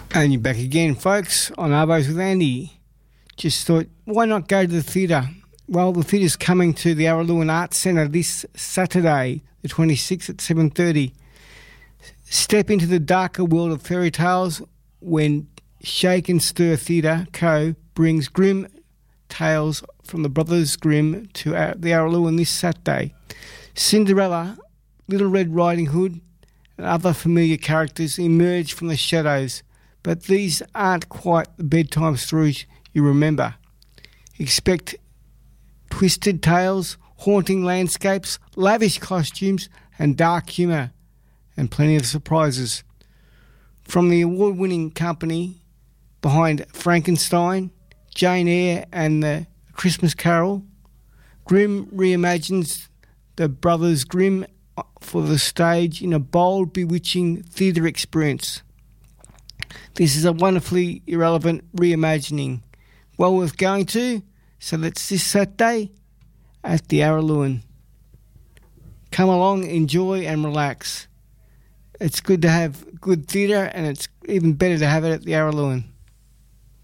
And you're back again, folks, on Arvos with Andy. Just thought, why not go to the theatre? Well, the theatre's coming to the Araluen Arts Centre this Saturday, the 26th at 7:30. Step into the darker world of fairy tales when Shake and Stir Theatre Co. brings grim tales from the Brothers Grimm to the Araluen this Saturday. Cinderella, Little Red Riding Hood and other familiar characters emerge from the shadows, but these aren't quite the bedtime stories you remember. Expect twisted tales, haunting landscapes, lavish costumes and dark humour, and plenty of surprises. From the award-winning company behind Frankenstein, Jane Eyre and The Christmas Carol, Grimm reimagines the Brothers Grimm for the stage in a bold, bewitching theatre experience. This is a wonderfully irrelevant reimagining, well worth going to, so that's this Saturday at the Araluen. Come along, enjoy and relax. It's good to have good theatre, and it's even better to have it at the Araluen.